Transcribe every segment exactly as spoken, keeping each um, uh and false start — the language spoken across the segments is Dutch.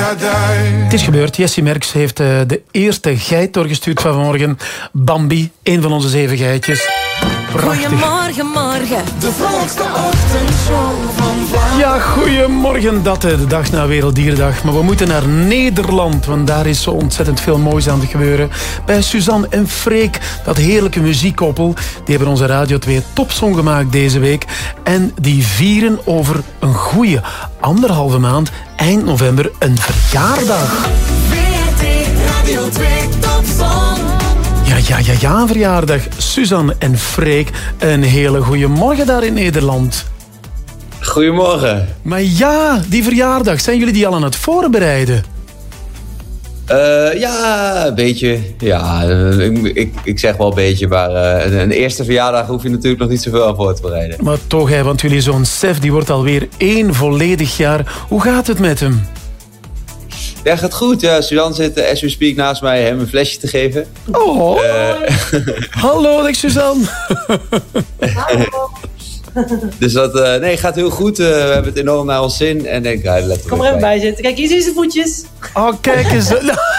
Het is gebeurd. Jessie Merks heeft uh, de eerste geit doorgestuurd van vanmorgen. Bambi, een van onze zeven geitjes. Prachtig. Goedemorgen, morgen. De vrolijkste ochtendshow van Vlaanderen. Ja, goedemorgen. Dat de dag na Werelddierendag. Maar we moeten naar Nederland, want daar is zo ontzettend veel moois aan het gebeuren. Bij Suzanne en Freek, dat heerlijke muziekkoppel. Die hebben onze Radio twee topsong gemaakt deze week. En die vieren over een goeie anderhalve maand, eind november, een verjaardag. V R T Radio twee topsong. Ja, ja, ja, ja, een verjaardag. Suzanne en Freek, een hele goede morgen daar in Nederland. Goedemorgen. Maar ja, die verjaardag, zijn jullie die al aan het voorbereiden? Uh, ja, een beetje. Ja, ik, ik, ik zeg wel een beetje, maar uh, een eerste verjaardag hoef je natuurlijk nog niet zoveel aan voor te bereiden. Maar toch, hè, want jullie zoon Sef, die wordt alweer één volledig jaar. Hoe gaat het met hem? Ja, gaat goed. Ja, Suzanne zit as we speak naast mij hem een flesje te geven. Oh, uh, hallo, dag Suzanne. Hallo. Dus dat uh, nee, gaat heel goed. Uh, we hebben het enorm naar ons zin. En denk, ja, let Kom er even bij zitten. Kijk, hier zien zijn voetjes. Oh, kijk eens.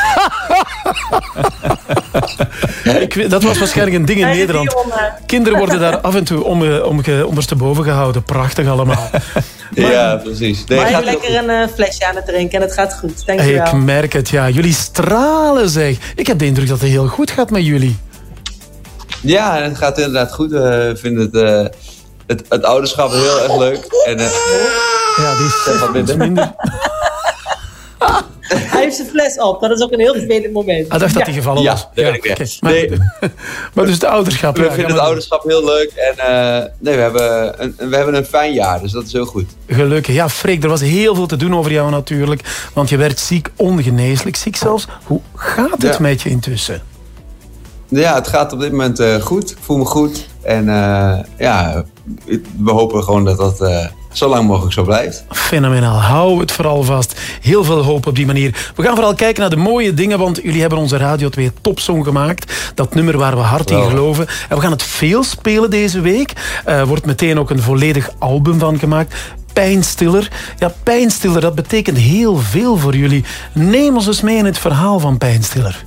Ik, dat was waarschijnlijk een ding in Nederland. Kinderen worden daar af en toe om, om, ondersteboven gehouden. Prachtig allemaal. Maar, ja, precies. Nee, maar je hebt lekker een uh, flesje aan het drinken en het gaat goed. Dankjewel. Ik merk het, ja. Jullie stralen, zeg. Ik heb de indruk dat het heel goed gaat met jullie. Ja, het gaat inderdaad goed. Uh, we vinden het, uh, het, het ouderschap heel erg leuk. En, uh, ja, die is wat minder. minder. Hij heeft zijn fles op. Dat is ook een heel vervelend moment. Hij dacht dat hij gevallen ja, was. Ja, ja, okay. maar, nee. maar dus het ouderschap. We ja, vinden het ouderschap heel leuk. En uh, nee, we hebben, een, we hebben een fijn jaar. Dus dat is heel goed. Gelukkig. Ja, Freek, er was heel veel te doen over jou natuurlijk. Want je werd ziek, ongeneeslijk ziek zelfs. Hoe gaat het ja. met je intussen? Ja, het gaat op dit moment uh, goed. Ik voel me goed. En uh, ja, we hopen gewoon dat dat uh, zo lang mogelijk zo blijft. Fenomenaal. Hou het vooral vast. Heel veel hoop op die manier. We gaan vooral kijken naar de mooie dingen, want jullie hebben onze Radio twee topsong gemaakt. Dat nummer waar we hard in geloven. En we gaan het veel spelen deze week. Er uh, wordt meteen ook een volledig album van gemaakt. Pijnstiller. Ja, Pijnstiller, dat betekent heel veel voor jullie. Neem ons eens mee in het verhaal van Pijnstiller.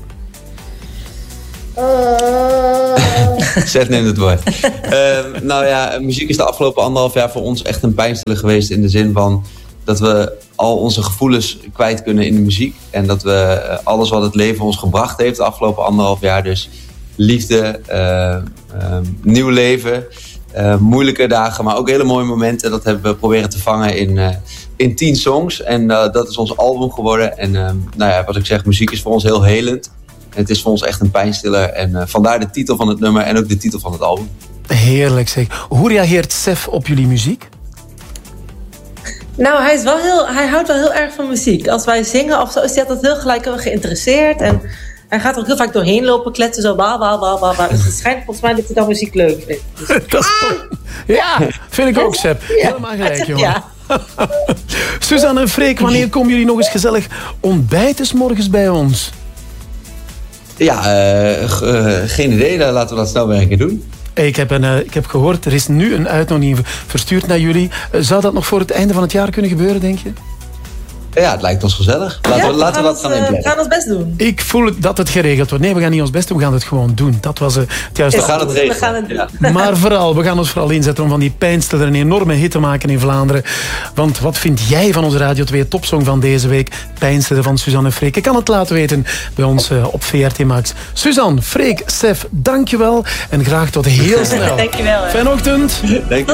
Seth neemt het woord. Uh, nou ja, muziek is de afgelopen anderhalf jaar voor ons echt een pijnstiller geweest. In de zin van dat we al onze gevoelens kwijt kunnen in de muziek. En dat we uh, alles wat het leven ons gebracht heeft de afgelopen anderhalf jaar. Dus liefde, uh, uh, nieuw leven, uh, moeilijke dagen, maar ook hele mooie momenten. Dat hebben we proberen te vangen in, uh, in tien songs. En uh, dat is ons album geworden. En uh, nou ja, wat ik zeg, muziek is voor ons heel helend. Het is voor ons echt een pijnstiller. En uh, vandaar de titel van het nummer en ook de titel van het album. Heerlijk zeg. Hoe reageert Sef op jullie muziek? Nou, hij, is wel heel, hij houdt wel heel erg van muziek. Als wij zingen of zo, is hij altijd heel gelijk heel geïnteresseerd. En hij gaat er ook heel vaak doorheen lopen, kletsen zo. Bla, bla, bla, bla, bla. Dus het schijnt volgens mij dat hij dan muziek leuk vindt. Dus... Dat is toch... Ja, vind ik ook, Sef. Ja. Helemaal gelijk, jongen. Ja. Suzanne en Freek, wanneer komen jullie nog eens gezellig ontbijten 's morgens bij ons? Ja, uh, uh, geen idee. Laten we dat snel weer een keer doen. Ik heb, een, uh, ik heb gehoord, er is nu een uitnodiging verstuurd naar jullie. Uh, zou dat nog voor het einde van het jaar kunnen gebeuren, denk je? Ja, het lijkt ons gezellig. Laten ja, we, laten we dat gaan inplannen. We gaan ons best doen. Ik voel dat het geregeld wordt. Nee, we gaan niet ons best doen, we gaan het gewoon doen. Dat was uh, het juiste. We gaan het regelen. We gaan het doen. Ja. Maar vooral, we gaan ons vooral inzetten om van die pijnstiller een enorme hit te maken in Vlaanderen. Want wat vind jij van onze Radio twee topsong van deze week? Pijnstiller van Suzanne en Freek. Ik kan het laten weten bij ons uh, op V R T Max. Suzanne, Freek, Sef, dankjewel. En graag tot heel snel. Dankjewel. Hè. Fijne ochtend. Dankjewel.